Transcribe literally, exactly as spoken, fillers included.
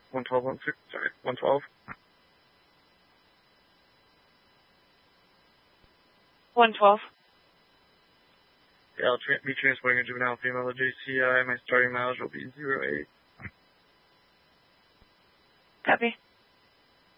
one twelve one six, sorry, one twelve. one twelve. Yeah, I'll tra- be transporting a juvenile female to J C I. My starting mileage will be zero eight. Copy.